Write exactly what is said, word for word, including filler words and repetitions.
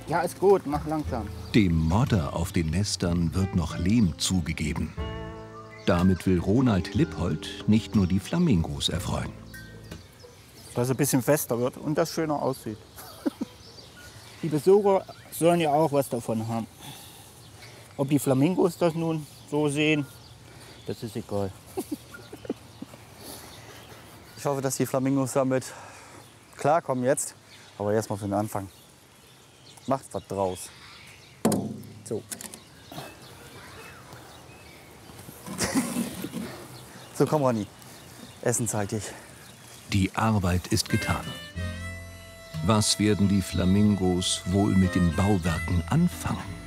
Ja, ist gut, mach langsam. Dem Modder auf den Nestern wird noch Lehm zugegeben. Damit will Ronald Lippold nicht nur die Flamingos erfreuen. Dass es ein bisschen fester wird und das schöner aussieht. Die Besucher sollen ja auch was davon haben. Ob die Flamingos das nun so sehen, das ist egal. Ich hoffe, dass die Flamingos damit klarkommen jetzt. Aber erstmal für den Anfang. Macht was draus. So. So, komm, Ronny. Essen zeig dich. Die Arbeit ist getan. Was werden die Flamingos wohl mit den Bauwerken anfangen?